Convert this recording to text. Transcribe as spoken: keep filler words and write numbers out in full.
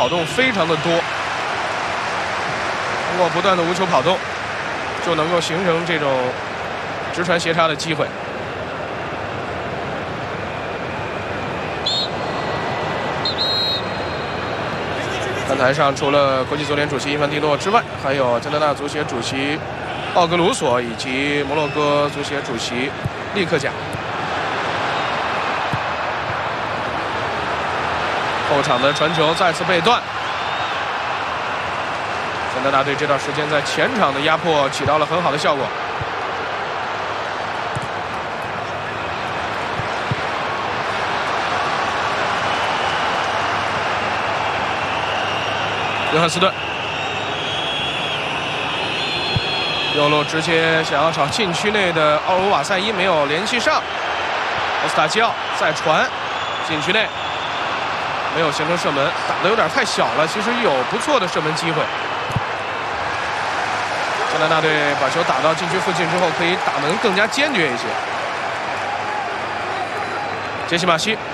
跑动非常的多，通过不断的无球跑动，就能够形成这种直传斜插的机会。看台上除了国际足联主席伊凡蒂诺之外，还有加拿大足协主席奥格鲁索以及摩洛哥足协主席利克贾。后场的传球再次被断。加拿大队这段时间在前场的压迫起到了很好的效果。约翰斯顿右路直接想要找禁区内的奥鲁瓦塞伊，没有联系上。奥斯塔基奥再传禁区内，没有形成射门，打得有点太小了。其实有不错的射门机会。加拿大队把球打到禁区附近之后，可以打门更加坚决一些。杰西马西